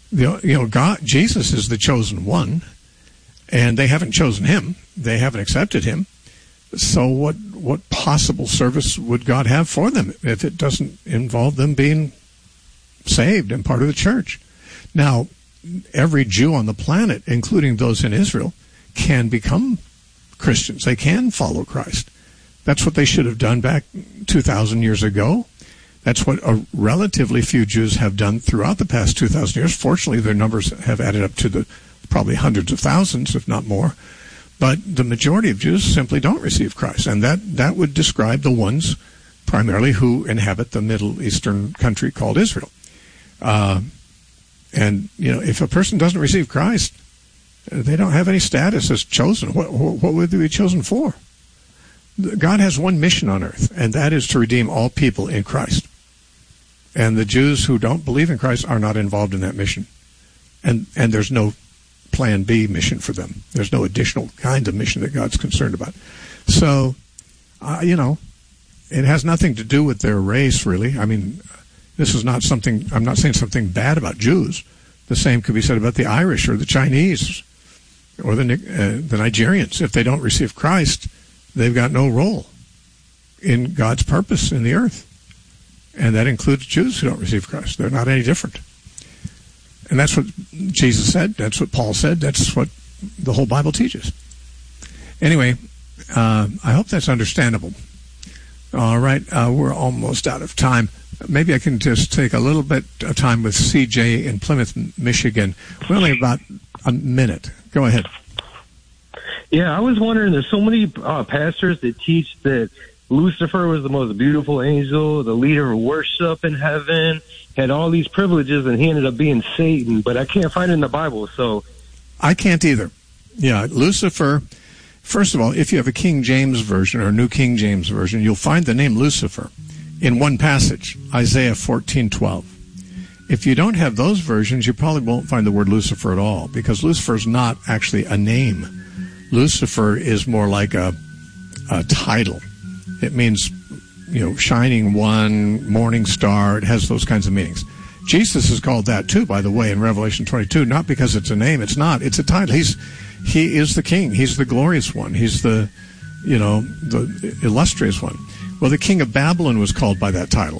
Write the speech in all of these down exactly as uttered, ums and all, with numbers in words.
You know, you know, God, Jesus is the chosen one, and they haven't chosen him. They haven't accepted him. So what what possible service would God have for them if it doesn't involve them being saved and part of the church? Now, every Jew on the planet, including those in Israel, can become Christians. They can follow Christ. That's what they should have done back two thousand years ago. That's what a relatively few Jews have done throughout the past two thousand years. Fortunately, their numbers have added up to the probably hundreds of thousands, if not more. But the majority of Jews simply don't receive Christ. And that, that would describe the ones primarily who inhabit the Middle Eastern country called Israel. Uh, and, you know, if a person doesn't receive Christ, they don't have any status as chosen. What, what would they be chosen for? God has one mission on earth, and that is to redeem all people in Christ. And the Jews who don't believe in Christ are not involved in that mission. And and there's no plan B mission for them. There's no additional kind of mission that God's concerned about. So, uh, you know, it has nothing to do with their race, really. I mean, this is not something, I'm not saying something bad about Jews. The same could be said about the Irish or the Chinese or the, uh, the Nigerians. If they don't receive Christ, they've got no role in God's purpose in the earth. And that includes Jews who don't receive Christ. They're not any different. And that's what Jesus said. That's what Paul said. That's what the whole Bible teaches. Anyway, uh, I hope that's understandable. All right, uh, we're almost out of time. Maybe I can just take a little bit of time with C J in Plymouth, Michigan. We're only about a minute. Go ahead. Yeah, I was wondering, there's so many uh, pastors that teach that Lucifer was the most beautiful angel, the leader of worship in heaven, had all these privileges, and he ended up being Satan. But I can't find it in the Bible, so. I can't either. Yeah, Lucifer, first of all, if you have a King James version or a New King James version, you'll find the name Lucifer in one passage, Isaiah fourteen twelve. If you don't have those versions, you probably won't find the word Lucifer at all, because Lucifer is not actually a name. Lucifer is more like a, a title. It means, you know, shining one, morning star. It has those kinds of meanings. Jesus is called that too, by the way, in Revelation twenty-two, not because it's a name. It's not. It's a title. He's, he is the king. He's the glorious one. He's the, you know, the illustrious one. Well, the king of Babylon was called by that title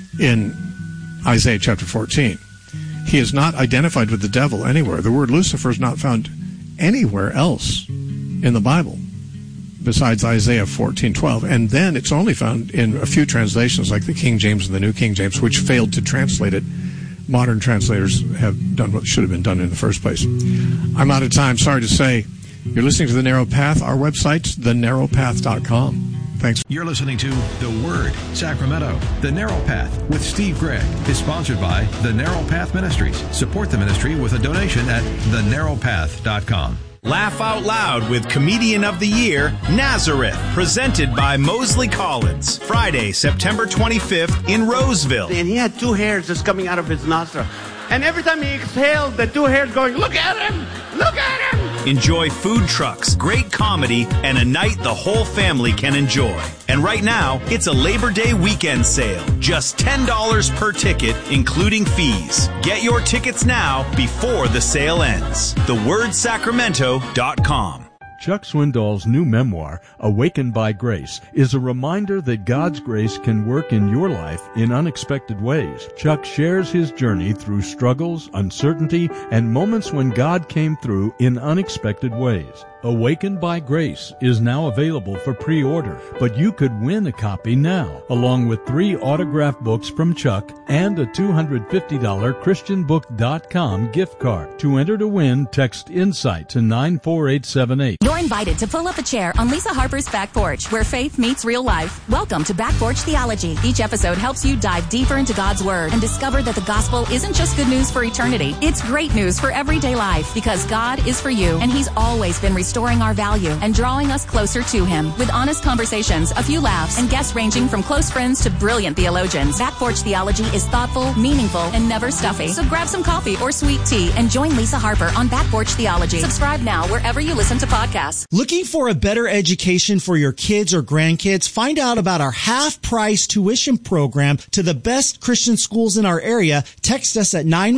in Isaiah chapter fourteen. He is not identified with the devil anywhere. The word Lucifer is not found anywhere else in the Bible besides Isaiah fourteen twelve. And then it's only found in a few translations like the King James and the New King James, which failed to translate it. Modern translators have done what should have been done in the first place. I'm out of time. Sorry to say. You're listening to The Narrow Path. Our website's the narrow path dot com. Thanks. You're listening to The Word, Sacramento. The Narrow Path with Steve Gregg is sponsored by The Narrow Path Ministries. Support the ministry with a donation at the narrow path dot com. Laugh Out Loud with Comedian of the Year, Nazareth, presented by Mosley Collins. Friday, September twenty-fifth in Roseville. And he had two hairs just coming out of his nostril. And every time he exhaled, the two hairs going, look at him! Look at him! Enjoy food trucks, great comedy, and a night the whole family can enjoy. And right now, it's a Labor Day weekend sale. Just ten dollars per ticket, including fees. Get your tickets now before the sale ends. the word sacramento dot com. Chuck Swindoll's new memoir, Awakened by Grace, is a reminder that God's grace can work in your life in unexpected ways. Chuck shares his journey through struggles, uncertainty, and moments when God came through in unexpected ways. Awakened by Grace is now available for pre-order, but you could win a copy now, along with three autographed books from Chuck and a two hundred fifty dollars christian book dot com gift card. To enter to win, text INSIGHT to nine four eight seven eight. You're invited to pull up a chair on Lisa Harper's Back Porch, where faith meets real life. Welcome to Back Porch Theology. Each episode helps you dive deeper into God's Word and discover that the gospel isn't just good news for eternity. It's great news for everyday life, because God is for you, and He's always been restoring our value and drawing us closer to Him. With honest conversations, a few laughs, and guests ranging from close friends to brilliant theologians, Back Porch Theology is thoughtful, meaningful, and never stuffy. So grab some coffee or sweet tea and join Lisa Harper on Back Porch Theology. Subscribe now wherever you listen to podcasts. Looking for a better education for your kids or grandkids? Find out about our half-price tuition program to the best Christian schools in our area. Text us at nine